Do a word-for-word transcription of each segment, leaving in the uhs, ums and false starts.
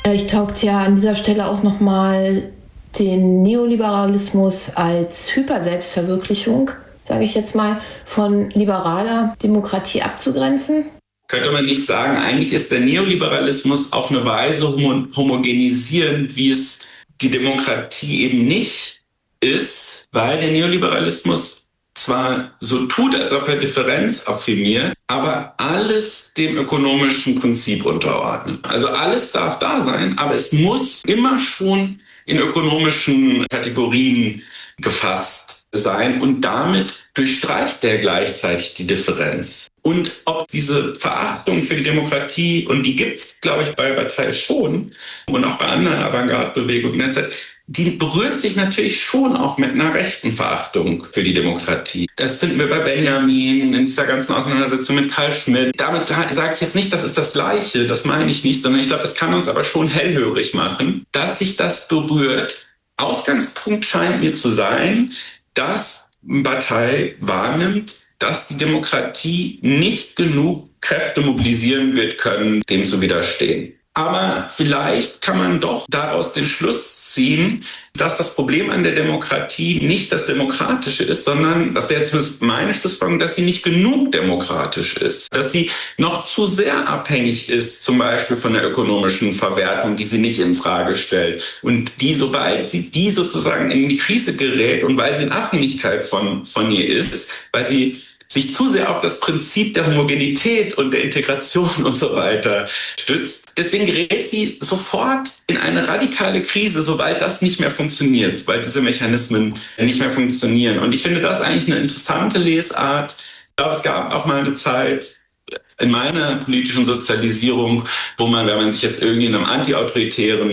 Ich taugt ja an dieser Stelle auch nochmal den Neoliberalismus als Hyperselbstverwirklichung, sage ich jetzt mal, von liberaler Demokratie abzugrenzen? Könnte man nicht sagen, eigentlich ist der Neoliberalismus auf eine Weise homo- homogenisierend, wie es die Demokratie eben nicht ist, weil der Neoliberalismus zwar so tut, als ob er Differenz affirmiert, aber alles dem ökonomischen Prinzip unterordnet. Also alles darf da sein, aber es muss immer schon in ökonomischen Kategorien gefasst sein und damit durchstreicht er gleichzeitig die Differenz. Und ob diese Verachtung für die Demokratie, und die gibt es, glaube ich, bei Bataille schon und auch bei anderen Avantgarde-Bewegungen in der Zeit, die berührt sich natürlich schon auch mit einer rechten Verachtung für die Demokratie. Das finden wir bei Benjamin in dieser ganzen Auseinandersetzung mit Carl Schmitt. Damit sage ich jetzt nicht, das ist das Gleiche, das meine ich nicht, sondern ich glaube, das kann uns aber schon hellhörig machen, dass sich das berührt. Ausgangspunkt scheint mir zu sein, dass Bataille wahrnimmt, dass die Demokratie nicht genug Kräfte mobilisieren wird können, dem zu widerstehen. Aber vielleicht kann man doch daraus den Schluss ziehen, dass das Problem an der Demokratie nicht das Demokratische ist, sondern, das wäre zumindest meine Schlussfolgerung, dass sie nicht genug demokratisch ist. Dass sie noch zu sehr abhängig ist, zum Beispiel von der ökonomischen Verwertung, die sie nicht in Frage stellt. Und die, sobald sie die sozusagen in die Krise gerät und weil sie in Abhängigkeit von, von ihr ist, weil sie sich zu sehr auf das Prinzip der Homogenität und der Integration und so weiter stützt. Deswegen gerät sie sofort in eine radikale Krise, sobald das nicht mehr funktioniert, sobald diese Mechanismen nicht mehr funktionieren. Und ich finde das eigentlich eine interessante Lesart. Ich glaube, es gab auch mal eine Zeit in meiner politischen Sozialisierung, wo man, wenn man sich jetzt irgendwie in einem antiautoritären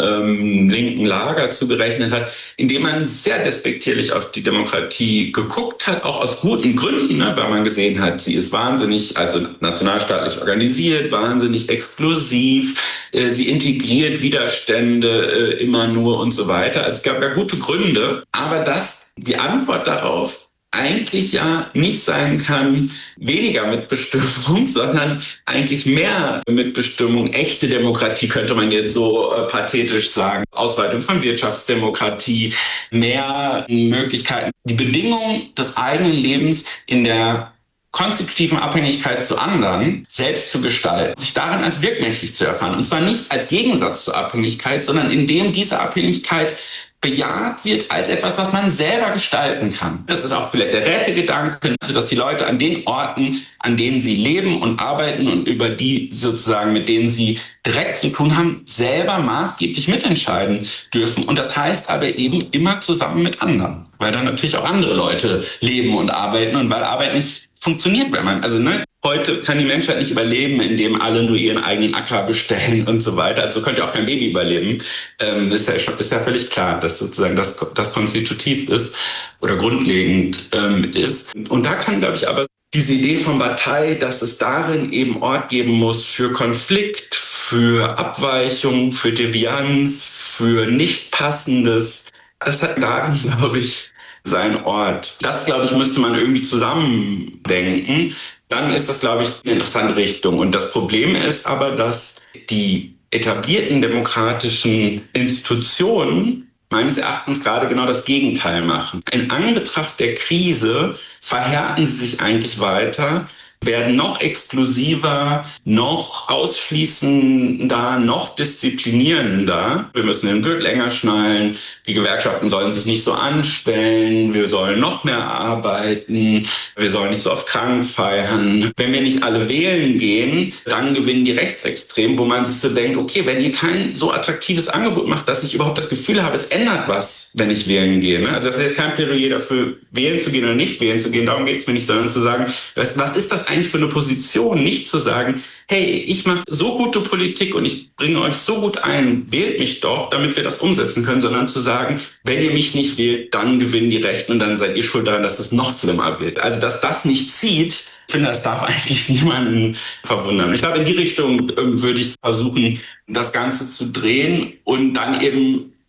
ähm, linken Lager zugerechnet hat, indem man sehr despektierlich auf die Demokratie geguckt hat, auch aus guten Gründen, ne, weil man gesehen hat, sie ist wahnsinnig, also nationalstaatlich organisiert, wahnsinnig exklusiv, äh, sie integriert Widerstände äh, immer nur und so weiter. Also es gab ja gute Gründe, aber das, die Antwort darauf eigentlich ja nicht sein kann, weniger Mitbestimmung, sondern eigentlich mehr Mitbestimmung. Echte Demokratie könnte man jetzt so äh, pathetisch sagen. Ausweitung von Wirtschaftsdemokratie, mehr Möglichkeiten, die Bedingungen des eigenen Lebens in der konstitutiven Abhängigkeit zu anderen selbst zu gestalten, sich darin als wirkmächtig zu erfahren. Und zwar nicht als Gegensatz zur Abhängigkeit, sondern indem diese Abhängigkeit bejaht wird als etwas, was man selber gestalten kann. Das ist auch vielleicht der Rätegedanke, also dass die Leute an den Orten, an denen sie leben und arbeiten und über die sozusagen, mit denen sie direkt zu tun haben, selber maßgeblich mitentscheiden dürfen. Und das heißt aber eben immer zusammen mit anderen, weil dann natürlich auch andere Leute leben und arbeiten und weil Arbeit nicht funktioniert, wenn man, also ne, heute kann die Menschheit nicht überleben, indem alle nur ihren eigenen Acker bestellen und so weiter. Also könnte auch kein Baby überleben. Ähm, ist, ja, ist ja völlig klar, dass sozusagen das, das konstitutiv ist oder grundlegend ähm, ist. Und da kann, glaube ich, aber diese Idee von Bataille, dass es darin eben Ort geben muss für Konflikt, für Abweichung, für Devianz, für Nichtpassendes, das hat darin, glaube ich, sein Ort. Das, glaube ich, müsste man irgendwie zusammendenken. Dann ist das, glaube ich, eine interessante Richtung. Und das Problem ist aber, dass die etablierten demokratischen Institutionen meines Erachtens gerade genau das Gegenteil machen. In Anbetracht der Krise verhärten sie sich eigentlich weiter, werden noch exklusiver, noch ausschließender, noch disziplinierender. Wir müssen den Gürtel enger schnallen, die Gewerkschaften sollen sich nicht so anstellen, wir sollen noch mehr arbeiten, wir sollen nicht so oft krank feiern. Wenn wir nicht alle wählen gehen, dann gewinnen die Rechtsextremen, wo man sich so denkt, okay, wenn ihr kein so attraktives Angebot macht, dass ich überhaupt das Gefühl habe, es ändert was, wenn ich wählen gehe. Also das ist jetzt kein Plädoyer dafür, wählen zu gehen oder nicht wählen zu gehen, darum geht es mir nicht, sondern zu sagen, was ist das eigentlich für eine Position, nicht zu sagen, hey, ich mache so gute Politik und ich bringe euch so gut ein, wählt mich doch, damit wir das umsetzen können, sondern zu sagen, wenn ihr mich nicht wählt, dann gewinnen die Rechten und dann seid ihr schuld daran, dass es noch schlimmer wird. Also, dass das nicht zieht, ich finde, das darf eigentlich niemanden verwundern. Ich glaube, in die Richtung würde ich versuchen, das Ganze zu drehen und dann eben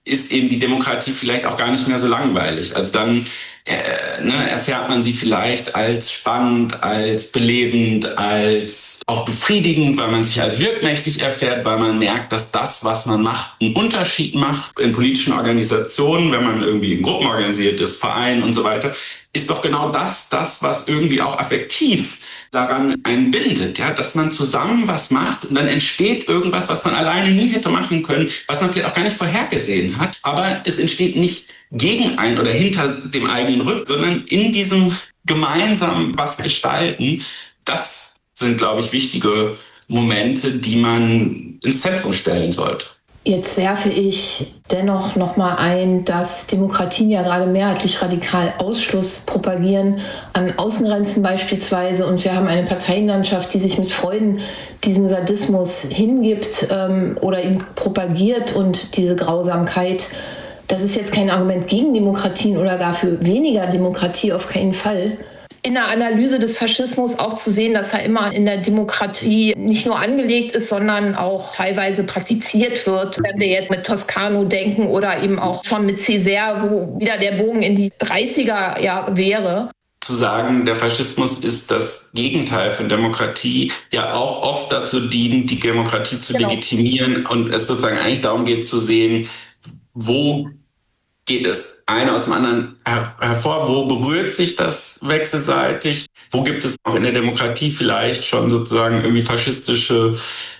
ist eben die Demokratie vielleicht auch gar nicht mehr so langweilig. Also dann äh, ne, erfährt man sie vielleicht als spannend, als belebend, als auch befriedigend, weil man sich als wirkmächtig erfährt, weil man merkt, dass das, was man macht, einen Unterschied macht in politischen Organisationen, wenn man irgendwie in Gruppen organisiert ist, Vereinen und so weiter, ist doch genau das, das, was irgendwie auch affektiv daran einen bindet, ja, dass man zusammen was macht und dann entsteht irgendwas, was man alleine nie hätte machen können, was man vielleicht auch gar nicht vorhergesehen hat, aber es entsteht nicht gegen einen oder hinter dem eigenen Rücken, sondern in diesem gemeinsamen was gestalten. Das sind, glaube ich, wichtige Momente, die man ins Zentrum stellen sollte. Jetzt werfe ich dennoch nochmal ein, dass Demokratien ja gerade mehrheitlich radikal Ausschluss propagieren, an Außengrenzen beispielsweise. Und wir haben eine Parteienlandschaft, die sich mit Freuden diesem Sadismus hingibt ähm, oder ihm propagiert und diese Grausamkeit. Das ist jetzt kein Argument gegen Demokratien oder gar für weniger Demokratie, auf keinen Fall. In der Analyse des Faschismus auch zu sehen, dass er immer in der Demokratie nicht nur angelegt ist, sondern auch teilweise praktiziert wird. Wenn wir jetzt mit Toscano denken oder eben auch schon mit Césaire, wo wieder der Bogen in die dreißiger ja, wäre. Zu sagen, der Faschismus ist das Gegenteil von Demokratie, ja auch oft dazu dient, die Demokratie zu genau. legitimieren und es sozusagen eigentlich darum geht zu sehen, wo geht das eine aus dem anderen her- hervor? Wo berührt sich das wechselseitig? Wo gibt es auch in der Demokratie vielleicht schon sozusagen irgendwie faschistische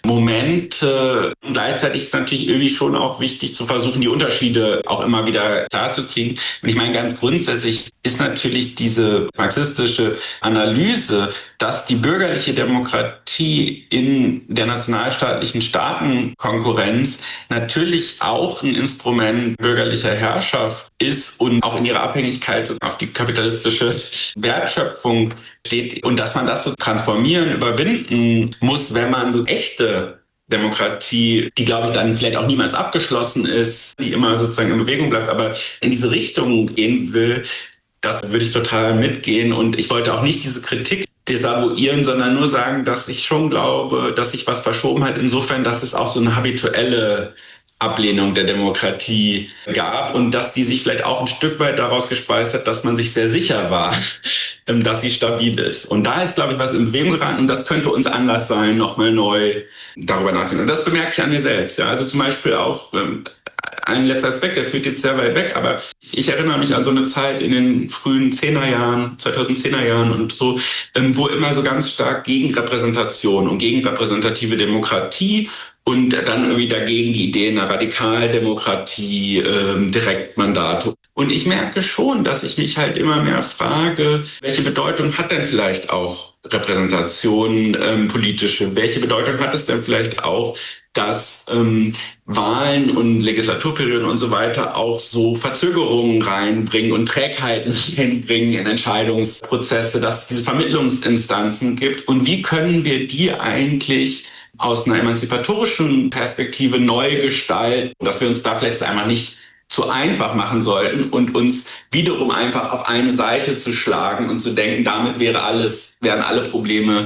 Momente? Und gleichzeitig ist es natürlich irgendwie schon auch wichtig zu versuchen, die Unterschiede auch immer wieder klarzukriegen. Und ich meine, ganz grundsätzlich ist natürlich diese marxistische Analyse, dass die bürgerliche Demokratie in der nationalstaatlichen Staatenkonkurrenz natürlich auch ein Instrument bürgerlicher Herrschaft ist und auch in ihrer Abhängigkeit auf die kapitalistische Wertschöpfung steht und dass man das so transformieren, überwinden muss, wenn man so echte Demokratie, die, glaube ich, dann vielleicht auch niemals abgeschlossen ist, die immer sozusagen in Bewegung bleibt, aber in diese Richtung gehen will, das würde ich total mitgehen. Und ich wollte auch nicht diese Kritik desavouieren, sondern nur sagen, dass ich schon glaube, dass sich was verschoben hat, insofern, dass es auch so eine habituelle Ablehnung der Demokratie gab und dass die sich vielleicht auch ein Stück weit daraus gespeist hat, dass man sich sehr sicher war, dass sie stabil ist. Und da ist, glaube ich, was in Bewegung geraten und das könnte uns Anlass sein, nochmal neu darüber nachzudenken. Und das bemerke ich an mir selbst. Ja. Also zum Beispiel auch ähm, ein letzter Aspekt, der führt jetzt sehr weit weg, aber ich erinnere mich an so eine Zeit in den frühen Zehnerjahren, zweitausendzehner Jahren und so, ähm, wo immer so ganz stark gegen Repräsentation und gegen repräsentative Demokratie und dann irgendwie dagegen die Idee einer Radikaldemokratie, ähm, Direktmandate. Und ich merke schon, dass ich mich halt immer mehr frage, welche Bedeutung hat denn vielleicht auch Repräsentation, ähm, politische? Welche Bedeutung hat es denn vielleicht auch, dass ähm, Wahlen und Legislaturperioden und so weiter auch so Verzögerungen reinbringen und Trägheiten reinbringen in Entscheidungsprozesse, dass es diese Vermittlungsinstanzen gibt? Und wie können wir die eigentlich aus einer emanzipatorischen Perspektive neu gestalten, dass wir uns da vielleicht einmal nicht zu einfach machen sollten und uns wiederum einfach auf eine Seite zu schlagen und zu denken, damit wäre alles, wären alle Probleme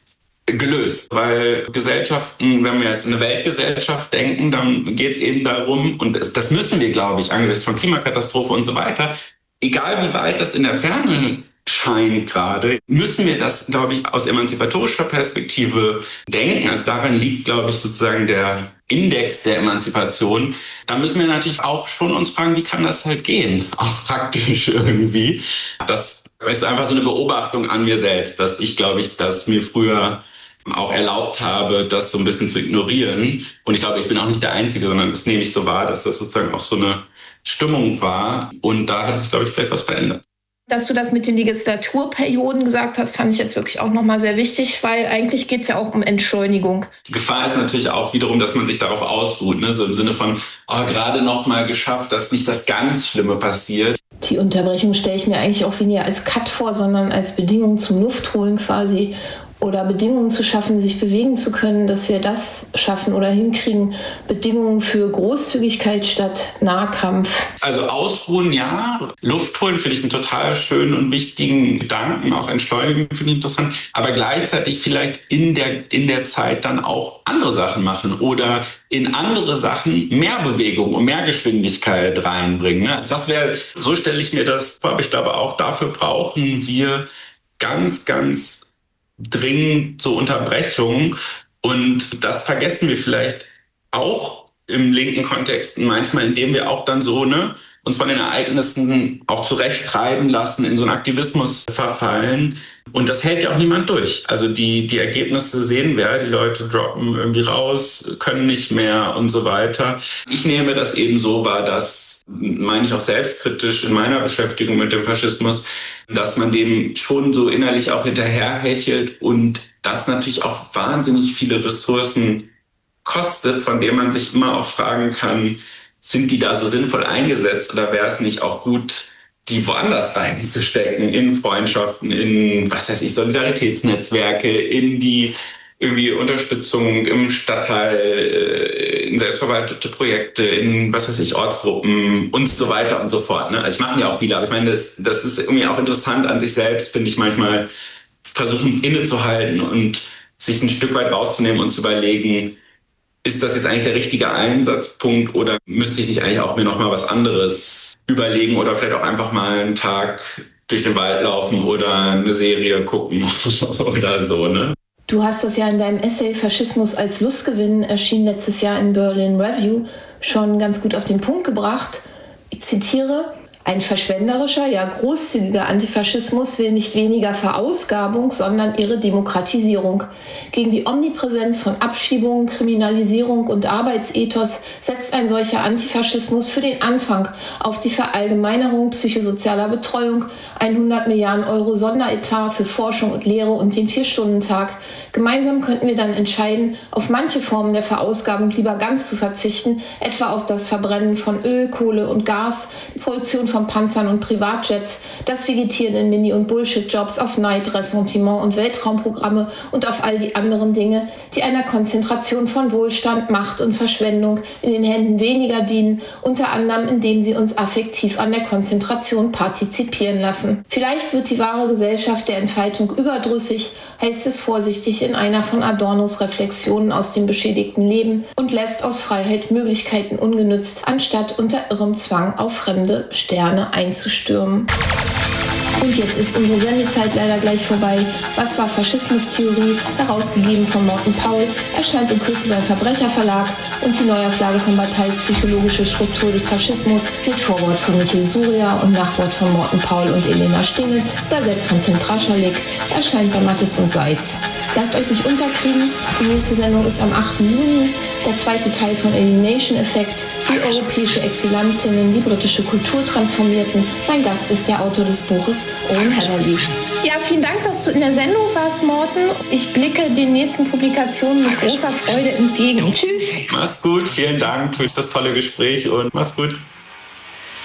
gelöst. Weil Gesellschaften, wenn wir jetzt in eine Weltgesellschaft denken, dann geht es eben darum, und das, das müssen wir, glaube ich, angesichts von Klimakatastrophe und so weiter, egal wie weit das in der Ferne scheint gerade, müssen wir das, glaube ich, aus emanzipatorischer Perspektive denken. Also darin liegt, glaube ich, sozusagen der Index der Emanzipation. Da müssen wir natürlich auch schon uns fragen, wie kann das halt gehen? Auch praktisch irgendwie. Das ist einfach so eine Beobachtung an mir selbst, dass ich, glaube ich, dass mir früher auch erlaubt habe, das so ein bisschen zu ignorieren. Und ich glaube, ich bin auch nicht der Einzige, sondern das nehme ich so wahr, dass das sozusagen auch so eine Stimmung war. Und da hat sich, glaube ich, vielleicht was verändert. Dass du das mit den Legislaturperioden gesagt hast, fand ich jetzt wirklich auch nochmal sehr wichtig, weil eigentlich geht es ja auch um Entschleunigung. Die Gefahr ist natürlich auch wiederum, dass man sich darauf ausruht, ne? So im Sinne von, oh, gerade noch mal geschafft, dass nicht das ganz Schlimme passiert. Die Unterbrechung stelle ich mir eigentlich auch weniger als Cut vor, sondern als Bedingung zum Luftholen quasi. oder Bedingungen zu schaffen, sich bewegen zu können, dass wir das schaffen oder hinkriegen. Bedingungen für Großzügigkeit statt Nahkampf. Also ausruhen, ja. Luft holen finde ich einen total schönen und wichtigen Gedanken. Auch entschleunigen finde ich interessant. Aber gleichzeitig vielleicht in der, in der Zeit dann auch andere Sachen machen oder in andere Sachen mehr Bewegung und mehr Geschwindigkeit reinbringen. Ne? Also das wäre, so stelle ich mir das vor. Aber ich glaube, auch dafür brauchen wir ganz, ganz dringend so Unterbrechungen. Und das vergessen wir vielleicht auch im linken Kontexten manchmal, indem wir auch dann so, ne, uns von den Ereignissen auch zurecht treiben lassen, in so einen Aktivismus verfallen. Und das hält ja auch niemand durch. Also die, die Ergebnisse sehen wir, die Leute droppen irgendwie raus, können nicht mehr und so weiter. Ich nehme das eben so wahr, dass, meine ich auch selbstkritisch in meiner Beschäftigung mit dem Faschismus, dass man dem schon so innerlich auch hinterherhechelt und das natürlich auch wahnsinnig viele Ressourcen kostet, von denen man sich immer auch fragen kann, sind die da so sinnvoll eingesetzt oder wäre es nicht auch gut, die woanders reinzustecken, in Freundschaften, in, was weiß ich, Solidaritätsnetzwerke, in die irgendwie Unterstützung im Stadtteil, in selbstverwaltete Projekte, in, was weiß ich, Ortsgruppen und so weiter und so fort. Ne? Also ich mache ja auch viele, aber ich meine, das, das ist irgendwie auch interessant an sich selbst, finde ich manchmal, versuchen innezuhalten und sich ein Stück weit rauszunehmen und zu überlegen, ist das jetzt eigentlich der richtige Einsatzpunkt oder müsste ich nicht eigentlich auch mir noch mal was anderes überlegen oder vielleicht auch einfach mal einen Tag durch den Wald laufen oder eine Serie gucken oder so, ne? Du hast das ja in deinem Essay Faschismus als Lustgewinn, erschien letztes Jahr in Berlin Review, schon ganz gut auf den Punkt gebracht. Ich zitiere: Ein verschwenderischer, ja großzügiger Antifaschismus will nicht weniger Verausgabung, sondern ihre Demokratisierung. Gegen die Omnipräsenz von Abschiebungen, Kriminalisierung und Arbeitsethos setzt ein solcher Antifaschismus für den Anfang auf die Verallgemeinerung psychosozialer Betreuung, hundert Milliarden Euro Sonderetat für Forschung und Lehre und den Vier-Stunden-Tag. Gemeinsam könnten wir dann entscheiden, auf manche Formen der Verausgabung lieber ganz zu verzichten, etwa auf das Verbrennen von Öl, Kohle und Gas, die Produktion von Panzern und Privatjets, das Vegetieren in Mini- und Bullshit-Jobs, auf Neid, Ressentiment und Weltraumprogramme und auf all die anderen Dinge, die einer Konzentration von Wohlstand, Macht und Verschwendung in den Händen weniger dienen, unter anderem indem sie uns affektiv an der Konzentration partizipieren lassen. Vielleicht wird die wahre Gesellschaft der Entfaltung überdrüssig, heißt es vorsichtig in einer von Adornos Reflexionen aus dem beschädigten Leben, und lässt aus Freiheit Möglichkeiten ungenützt, anstatt unter irrem Zwang auf fremde Sterne einzustürmen. Und jetzt ist unsere Sendezeit leider gleich vorbei. Was war Faschismustheorie? Herausgegeben von Morten Paul, erscheint in Kürze beim Verbrecherverlag, und die Neuauflage von Batailles Psychologische Struktur des Faschismus mit Vorwort von Michael Surya und Nachwort von Morten Paul und Elena Stingel, übersetzt von Tim Traschalik, erscheint bei Mattes und Seitz. Lasst euch nicht unterkriegen, die nächste Sendung ist am achten Juni, der zweite Teil von Alienation Effect, wie europäische Exilantinnen die britische Kultur transformierten. Mein Gast ist der Autor des Buches Owen Heatherly. Ja, vielen Dank, dass du in der Sendung warst, Morten. Ich blicke den nächsten Publikationen mit großer Freude entgegen. Tschüss. Mach's gut, vielen Dank für das tolle Gespräch und mach's gut.